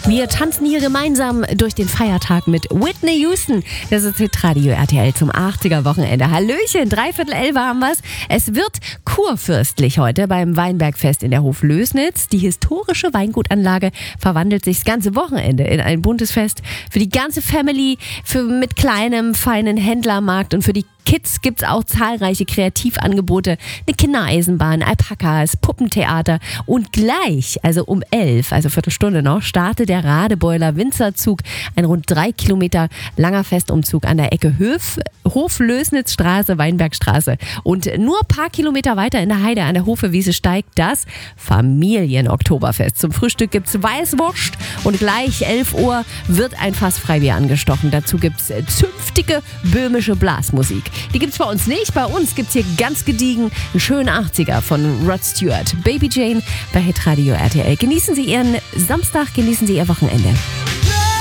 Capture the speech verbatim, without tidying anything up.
Wir tanzen hier gemeinsam durch den Feiertag mit Whitney Houston. Das ist Hitradio R T L zum achtziger-Wochenende. Hallöchen, dreiviertel elf haben wir's. Es wird kurfürstlich heute beim Weinbergfest in der Hoflößnitz. Die historische Weingutanlage verwandelt sich das ganze Wochenende in ein buntes Fest. Für die ganze Family, für mit kleinem, feinen Händlermarkt und für die Kids gibt's auch zahlreiche Kreativangebote, eine Kindereisenbahn, Alpakas, Puppentheater und gleich, also um elf, also Viertelstunde noch, startet der Radebeuler Winzerzug, ein rund drei Kilometer langer Festumzug an der Ecke Höf, Hoflößnitzstraße, Weinbergstraße und nur ein paar Kilometer weiter in der Heide an der Hofewiese steigt das Familienoktoberfest. Zum Frühstück gibt's Weißwurst und gleich elf Uhr wird ein Fass Freibier angestochen. Dazu gibt's zünftige böhmische Blasmusik. Die gibt's bei uns nicht. Bei uns gibt's hier ganz gediegen einen schönen achtziger von Rod Stewart. Baby Jane bei Hitradio R T L. Genießen Sie Ihren Samstag, genießen Sie Ihr Wochenende.